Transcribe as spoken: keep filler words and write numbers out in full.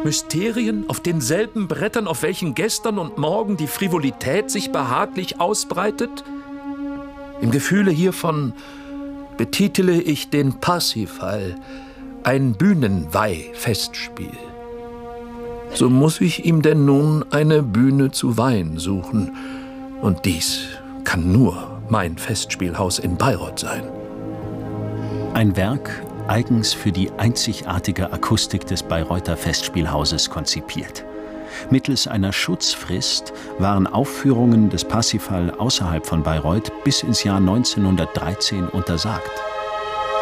Mysterien auf denselben Brettern, auf welchen gestern und morgen die Frivolität sich behaglich ausbreitet? Im Gefühle hiervon betitele ich den Parsifal, ein Bühnenweih-Festspiel. So muss ich ihm denn nun eine Bühne zu weihen suchen. Und dies kann nur mein Festspielhaus in Bayreuth sein. Ein Werk, eigens für die einzigartige Akustik des Bayreuther Festspielhauses konzipiert. Mittels einer Schutzfrist waren Aufführungen des Parsifal außerhalb von Bayreuth bis ins Jahr neunzehnhundertdreizehn untersagt.